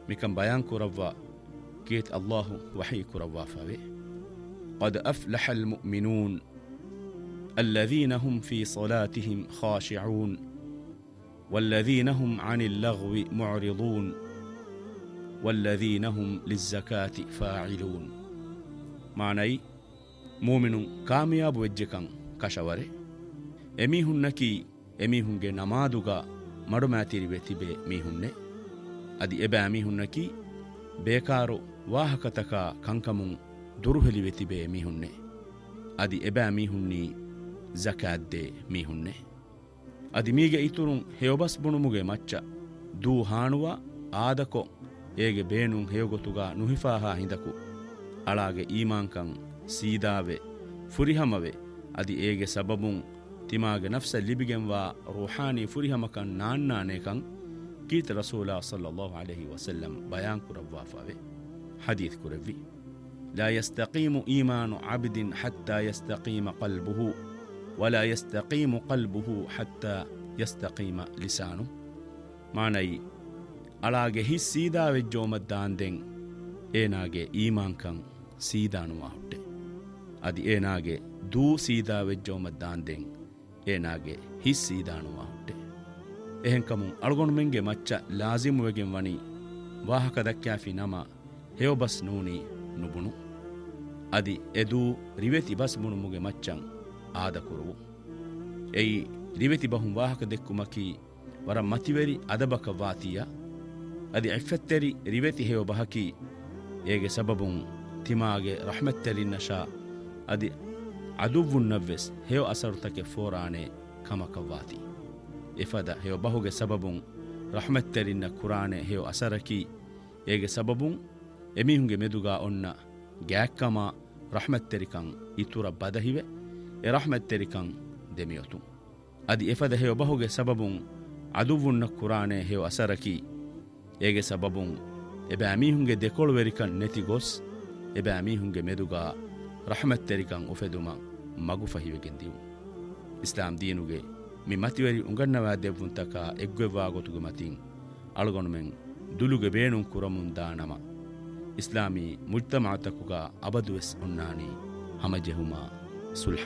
ಮಿಕಂ ಬಯಾನ್ ಕುರವ್ವ ಗೀತ್ ಅಲ್ಲಾಹು ವಹಿ ಕುರವ್ವ ಫವೆ قد أفلح المؤمنون الذين هم في صلاتهم خاشعون والذين هم عن اللغو معرضون والذين هم للزكاة فاعلون معنى مؤمن كامياب وجهكم كشوره ಎಮೀಹುನ್ನಕಿ ಎಮೀಹುಂಗೆ ನಮಾದುಗ ಮಡುಮಾತಿರಿವೆ ತಿಬೆ ಮೀಹುನ್ನೆ ಅದಿ ಎಬೆ ಅಮೀಹುನ್ನಕಿ ಬೇಕಾರೋ ವಾಹಕತಕ ಕಂಕಮುಂ ದುರುಹೆಲಿವೆ ತಿಬೆ ಮೀಹುನ್ನೆ ಅದಿ ಎಬೆ ಅಮೀಹುನ್ನಿ ಜಕಾದ್ದೆ ಮೀಹುನ್ನೆ ಅದಿ ಮೀಗೆ ಇತುರುಂ ಹೇವಬಸ್ ಬುಣುಮುಗೆ ಮಚ್ಚ ದೂ ಹಾಣುವ ಆದಕೊ ಏಗೆ ಬೇಣುಂ ಹೇವಗೊತುಗ ನುಹಿಫಾಹ ಹಿಂದಕು ಅಳಾಗೆ ಈಮಾಂಕಂ ಸೀದಾವೆ ಫುರಿಹಮವೆ ಅದಿ ಏಗೆ ಸಬಬುಂ ತಿಮಾಗೆ ನಫ್ಸ ಲಿಬಿಗೆಂವಾ ರೂಹಾನಿ ಫುರಿಹಮಕನ್ ನಾನ್ನಾನೇಕಂ ಕೀತ ರಸೂಲ ಸಲ್ಲಲ್ಲಾಹು ಅಲೈಹಿ ವಸಲ್ಲಂ ಬಯಾನ್ ಕುರವ್ವಾಫಾವೆ ಹದೀತ್ ಕುರವ್ವಿ ಲಾ ಯಸ್ತಕೀಮು ಈಮಾನು ಅಬ್ದಿನ್ ಹತ್ತಾ ಯಸ್ತಕೀಮ ಕಲ್ಬುಹು ವಲಾ ಯಸ್ತಕೀಮು ಕಲ್ಬುಹು ಹತ್ತಾ ಯಸ್ತಕೀಮ ಲಿಸಾನು ಮಾನೈ ಅಳಾಗೆ ಹಿಸ್ ಸೀದಾವೆಜ್ಜೋಮದ್ದಾಂದೆಂ ಏನಾಗೆ ಈಮಾಂಕಂ ಸೀದಾನುವಾ ಹುಟ್ಟೆ ಅದಿ ಏನಾಗೆ ದೂ ಸೀದಾವೆಜ್ಜೋಮದ್ದಾಂದೆಂ ಏನಾಗೆ ಹಿಸ್ ಸೀದಾನುವಾ ಹುಟ್ಟೆ ಎಹೆಂಕಮು ಅಳಗೊಂಡ್ಮೆಂಗೆ ಮಚ್ಚ ಲಾಜಿಮುವೆಗೆಂ ವಣಿ ವಾಹಕ ದಕ್ಕಾಫಿ ನಮ ಹೇವಬಸ್ ನೂನಿ ನುಬುಣು ಅದಿ ಎದೂ ರಿವೆತಿ ಬಸ್ ಮುಣುಮುಗೆ ಮಚ್ಚಂ ಆದಕುರುವು ಎಯಿ ರಿವೆತಿ ಬಹುಂ ವಾಹಕ ದೆಕ್ಕುಮಕಿ ವರ ಮತಿವೆರಿ ಅದಬಕ ವಾತಿಯ ಅದಿ ಇಫ್ಫೆತ್ತೆರಿ ರಿವೆತಿ ಹೇವ ಬಹಕಿ ಏಗೆ ಸಬಬುಂ ತಿಮಾಗೆ ರಹ್ಮತ್ತೆಲಿನ್ನಶಾ ಅದಿ ಅದುವ್ವುನ್ನವ್ವೆಸ್ ಹೇವ ಅಸರುತಕೆ ಫೋರಾಣೆ ಕಮಕವಾತಿ ಇಫದ ಹೇವ ಬಹುಗೆ ಸಬಬುಂ ರಹ್ಮತ್ತೆಲಿನ್ನ ಕುರಾಣೆ ಹೇವ ಅಸರಕಿ ಏಗೆ ಸಬಬುಂ ಎಮೀಹುಂಗೆ ಮೆದುಗಾ ಒನ್ನ ಗ್ಯಾಕ್ಕಮ ರಹ್ಮತ್ತೆರಿಕಂ ಇತುರ ಬದಹಿವೆ ಎ ರಹ್ಮತ್ತೆರಿಕಂ ದೆಮಿಯೊತು ಅದಿ ಎಫದ ಹೇವ ಬಹುಗೆ ಸಬಬುಂ ಅದುವ್ವುನ್ನ ಕುರಾಣೆ ಹೇವ ಅಸರಕಿ ಏಗೆ ಸಬಬುಂ ಎಬೆ ಅಮೀಹುಂಗೆ ದೆಕೊಳುವೆರಿಕಂ ನೆತಿ ಗೊಸ್ ಎಬೆ ಅಮೀಹುಂಗೆ ಮೆದುಗಾ ರಹಮತ್ತೆರಿಕಂ ಉಫೆದುಮ ಮಗು ಫಹಿವೆಗೆಂದಿವು ಇಸ್ಲಾಂ ದೀನುಗೆ ಮಿ ಮತಿವರಿ ಉಂಗನ್ನವಾ ದೆವ್ವುಂತಕ ಎಗ್ವೆವ್ವಾ ಗೊತುಗೆ ಮತಿಂ ಅಳಗೊಣುಮೆಂ ದುಲುಗೆ ಬೇಣುಂ ಕುರಮುಂ ದಾನಮ ಇಸ್ಲಾಮಿ ಮುಜ್ತಮಾತಕುಗ ಅಬದುವೆಸ್ ಉನ್ನಾನಿ ಹಮಜೆಹುಮ ಸುಲ್ಹ